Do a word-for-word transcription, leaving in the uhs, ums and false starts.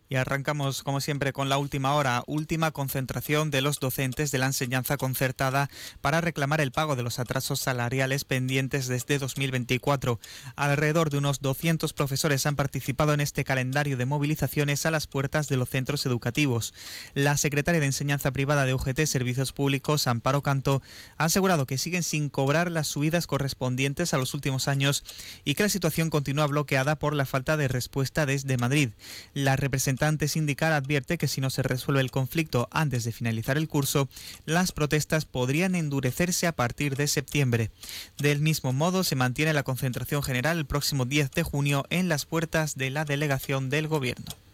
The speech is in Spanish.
Y arrancamos, como siempre, con la última hora, última concentración de los docentes de la enseñanza concertada para reclamar el pago de los atrasos salariales pendientes desde dos mil veinticuatro. Alrededor de unos doscientos profesores han participado en este calendario de movilizaciones a las puertas de los centros educativos. La secretaria de Enseñanza Privada de U G T Servicios Públicos, Amparo Canto, ha asegurado que siguen sin cobrar las subidas correspondientes a los últimos años y que la situación continúa bloqueada por la falta de respuesta desde Madrid. La representante sindical advierte que si no se resuelve el conflicto antes de finalizar el curso, las protestas podrían endurecerse a partir de septiembre. Del mismo modo, se mantiene la concentración general el próximo diez de junio en las puertas de la delegación del Gobierno.